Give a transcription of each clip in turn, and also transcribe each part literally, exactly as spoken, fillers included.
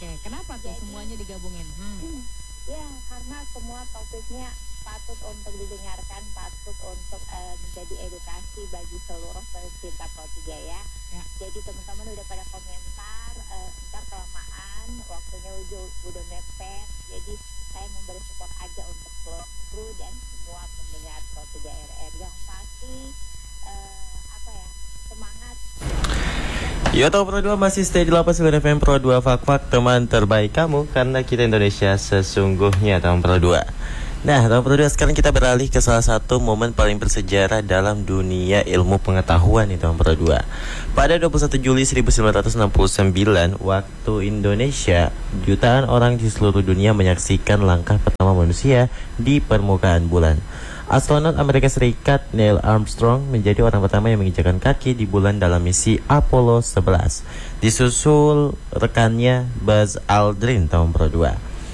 Oke, kenapa tuh Jadi, semuanya digabungin? Hmm. Ya, karena semua topiknya patut untuk didengarkan, patut untuk uh, menjadi edukasi bagi seluruh pecinta Pro tiga ya. ya. Jadi teman-teman udah pada komentar, uh, ntar kelamaan, waktunya udah, udah mepet. Jadi saya memberi support aja untuk seluruh dan semua pendengar Pro tiga R R. Yang pasti, uh, apa ya, semangat. Yo, Tahu Pro dua masih stay di delapan puluh sembilan F M Pro dua Fak-Fak, teman terbaik kamu, karena kita Indonesia sesungguhnya, Tahu Pro dua. Nah, Tahu Pro dua, sekarang kita beralih ke salah satu momen paling bersejarah dalam dunia ilmu pengetahuan nih, Tahu Pro dua. Pada dua puluh satu Juli seribu sembilan ratus enam puluh sembilan waktu Indonesia, jutaan orang di seluruh dunia menyaksikan langkah pertama manusia di permukaan bulan. Astronot Amerika Serikat Neil Armstrong menjadi orang pertama yang menginjakkan kaki di bulan dalam misi Apollo sebelas. Disusul rekannya Buzz Aldrin, tahun Pro dua.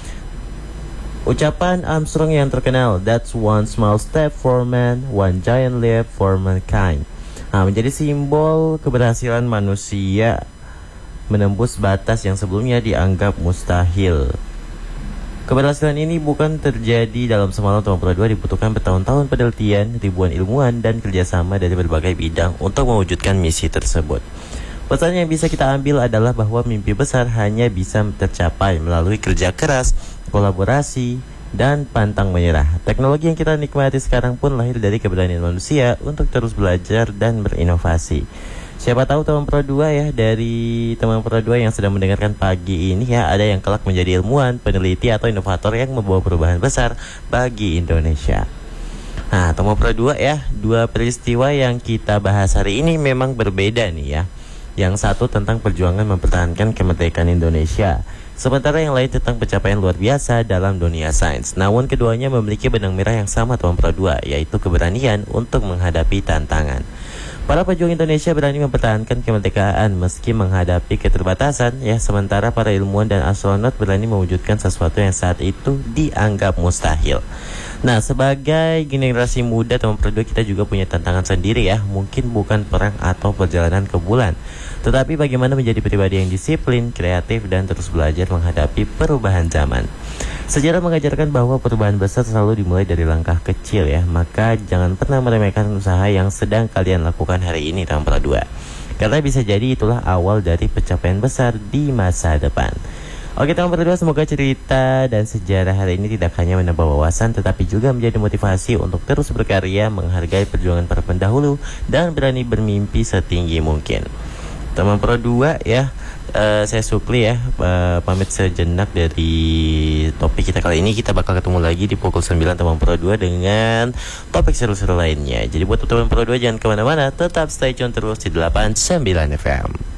Ucapan Armstrong yang terkenal, "That's one small step for man, one giant leap for mankind," nah, menjadi simbol keberhasilan manusia menembus batas yang sebelumnya dianggap mustahil. Keberhasilan ini bukan terjadi dalam semalam, Tahu Pro dua. Dibutuhkan bertahun-tahun penelitian, ribuan ilmuwan, dan kerjasama dari berbagai bidang untuk mewujudkan misi tersebut. Pesan yang bisa kita ambil adalah bahwa mimpi besar hanya bisa tercapai melalui kerja keras, kolaborasi, dan pantang menyerah. Teknologi yang kita nikmati sekarang pun lahir dari keberanian manusia untuk terus belajar dan berinovasi. Siapa tahu teman Pro dua ya, dari teman Pro dua yang sedang mendengarkan pagi ini ya, ada yang kelak menjadi ilmuwan, peneliti, atau inovator yang membawa perubahan besar bagi Indonesia. Nah, teman Pro dua ya, dua peristiwa yang kita bahas hari ini memang berbeda nih ya. Yang satu tentang perjuangan mempertahankan kemerdekaan Indonesia, sementara yang lain tentang pencapaian luar biasa dalam dunia sains. Namun keduanya memiliki benang merah yang sama, teman Pro dua, yaitu keberanian untuk menghadapi tantangan. Para pejuang Indonesia berani mempertahankan kemerdekaan meski menghadapi keterbatasan ya, sementara para ilmuwan dan astronot berani mewujudkan sesuatu yang saat itu dianggap mustahil. Nah, sebagai generasi muda, teman Pro dua, kita juga punya tantangan sendiri ya. Mungkin bukan perang atau perjalanan ke bulan, tetapi bagaimana menjadi pribadi yang disiplin, kreatif, dan terus belajar menghadapi perubahan zaman. Sejarah mengajarkan bahwa perubahan besar selalu dimulai dari langkah kecil ya. Maka jangan pernah meremehkan usaha yang sedang kalian lakukan hari ini, teman Pro dua, karena bisa jadi itulah awal dari pencapaian besar di masa depan. Oke, teman Pro dua, semoga cerita dan sejarah hari ini tidak hanya menambah wawasan, tetapi juga menjadi motivasi untuk terus berkarya, menghargai perjuangan para pendahulu, dan berani bermimpi setinggi mungkin. Teman Pro dua ya, uh, saya Supli ya, uh, pamit sejenak dari topik kita kali ini. Kita bakal ketemu lagi di pukul sembilan, teman Pro dua, dengan topik seru-seru lainnya. Jadi buat teman Pro dua, jangan kemana-mana, tetap stay tune terus di delapan puluh sembilan F M.